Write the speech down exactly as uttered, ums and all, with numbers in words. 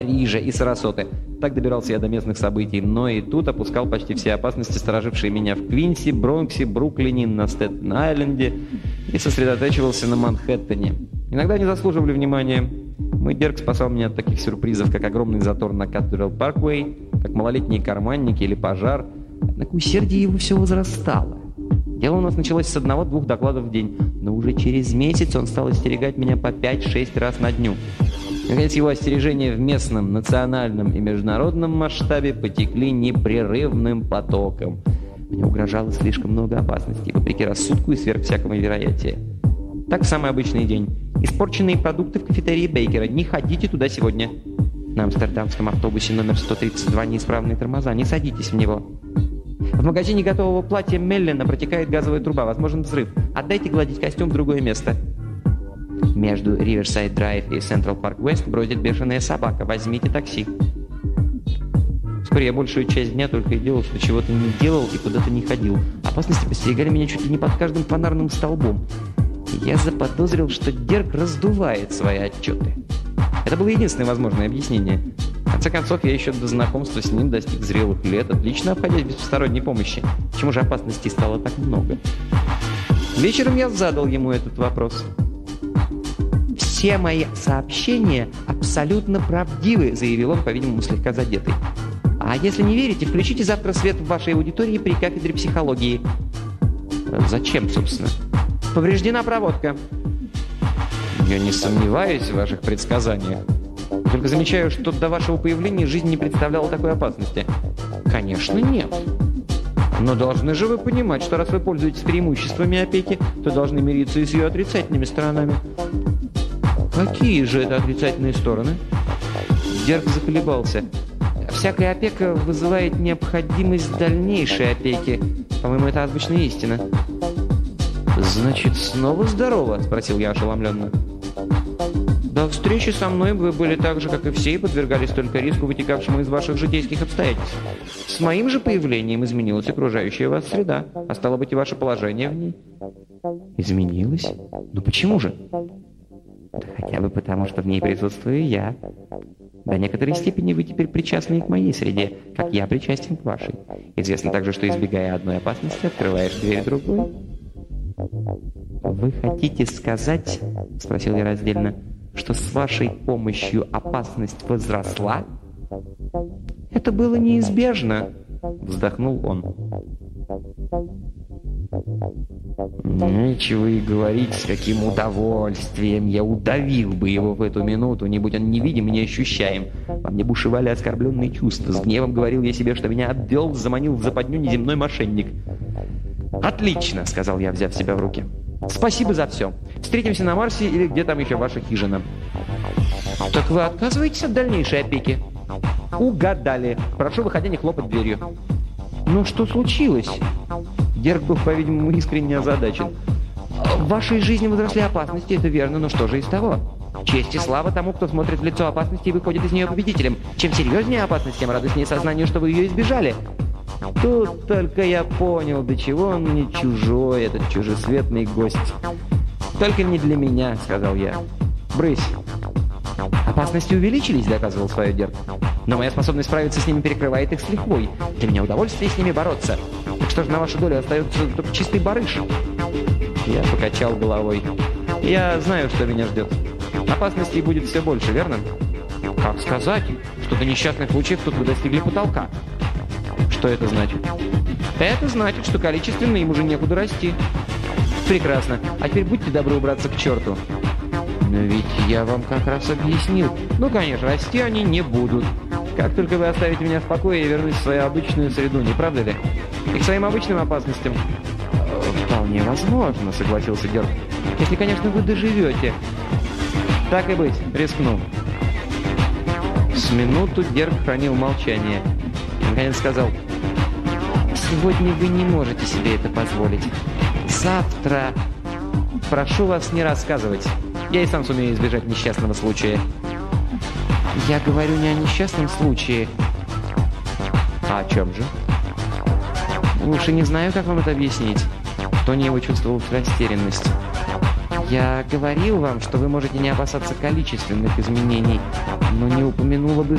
Парижа и Сарасоты. Так добирался я до местных событий, но и тут опускал почти все опасности, сторожившие меня в Квинси, Бронксе, Бруклине, на Стэттен-Айленде, и сосредотачивался на Манхэттене. Иногда они заслуживали внимания. Мой Дерк спасал меня от таких сюрпризов, как огромный затор на Катерилл Парквей, как малолетние карманники или пожар. Однако усердие его все возрастало. Дело у нас началось с одного-двух докладов в день, но уже через месяц он стал остерегать меня по пять-шесть раз на дню. Наконец, его остережения в местном, национальном и международном масштабе потекли непрерывным потоком. Мне угрожало слишком много опасностей, вопреки рассудку и сверх всякого вероятия. Так, самый обычный день. Испорченные продукты в кафетерии Бейкера. Не ходите туда сегодня. На амстердамском автобусе номер сто тридцать два неисправные тормоза. Не садитесь в него. В магазине готового платья Меллина протекает газовая труба. Возможен взрыв. Отдайте гладить костюм в другое место. Между Риверсайд Драйв и Централ Парк Вест бродит бешеная собака. Возьмите такси. Вскоре я большую часть дня только и делал, что чего-то не делал и куда-то не ходил. Опасности подстерегали меня чуть ли не под каждым фонарным столбом. И я заподозрил, что Дерк раздувает свои отчеты. Это было единственное возможное объяснение. В конце концов, я еще до знакомства с ним достиг зрелых лет, отлично обходясь без посторонней помощи. Почему же опасностей стало так много? Вечером я задал ему этот вопрос. «Все мои сообщения абсолютно правдивы», — заявил он, по-видимому, слегка задетый. «А если не верите, включите завтра свет в вашей аудитории при кафедре психологии». «Зачем, собственно?» «Повреждена проводка». «Я не сомневаюсь в ваших предсказаниях. Только замечаю, что до вашего появления жизнь не представляла такой опасности». «Конечно, нет. Но должны же вы понимать, что раз вы пользуетесь преимуществами опеки, то должны мириться и с ее отрицательными сторонами». «Какие же это отрицательные стороны?» Дерк заколебался. «Всякая опека вызывает необходимость дальнейшей опеки. По-моему, это азбучная истина». «Значит, снова здорово?» – спросил я ошеломленно. «До встречи со мной вы были так же, как и все, и подвергались только риску, вытекавшему из ваших житейских обстоятельств. С моим же появлением изменилась окружающая вас среда, а стало быть и ваше положение в ней». «Изменилось? Ну почему же?» «Да хотя бы потому, что в ней присутствую я. До некоторой степени вы теперь причастны и к моей среде, как я причастен к вашей. Известно также, что, избегая одной опасности, открываешь дверь другой». «Вы хотите сказать, — спросил я раздельно, — что с вашей помощью опасность возросла?» «Это было неизбежно», — вздохнул он. Нечего и говорить, с каким удовольствием я удавил бы его в эту минуту, не будь он невидим и неощущаем. Во мне бушевали оскорбленные чувства. С гневом говорил я себе, что меня обвел, заманил в западню неземной мошенник. «Отлично», — сказал я, взяв себя в руки. «Спасибо за все. Встретимся на Марсе или где там еще ваша хижина». «Так вы отказываетесь от дальнейшей опеки?» «Угадали. Прошу, выходя, не хлопать дверью». «Но что случилось?» Дерк был, по-видимому, искренне озадачен. «В вашей жизни возросли опасности, это верно, но что же из того? Честь и слава тому, кто смотрит в лицо опасности и выходит из нее победителем. Чем серьезнее опасность, тем радостнее сознание, что вы ее избежали». Тут только я понял, до чего он мне чужой, этот чужесветный гость. «Только не для меня», — сказал я. «Брысь». «Опасности увеличились», — доказывал свое Дерк. «Но моя способность справиться с ними перекрывает их с лихвой. Для меня удовольствие с ними бороться. Так что же на вашу долю остается только чистый барыш?» Я покачал головой. «Я знаю, что меня ждет. Опасностей будет все больше, верно?» «Как сказать? Что до несчастных случаев тут вы достигли потолка». «Что это значит?» «Это значит, что количественно им уже некуда расти». «Прекрасно. А теперь будьте добры убраться к черту». «Но ведь я вам как раз объяснил». «Ну, конечно, расти они не будут. Как только вы оставите меня в покое, я вернусь в свою обычную среду, не правда ли? И к своим обычным опасностям». «Вполне возможно», — согласился Дерк. «Если, конечно, вы доживете». «Так и быть, рискну». С минуту Дерк хранил молчание. И, наконец, сказал: «Сегодня вы не можете себе это позволить. Завтра прошу вас не рассказывать. Я и сам сумею избежать несчастного случая». «Я говорю не о несчастном случае». «А о чем же?» «Лучше не знаю, как вам это объяснить». В тоне его чувствовалась растерянность. «Я говорил вам, что вы можете не опасаться количественных изменений, но не упомянула бы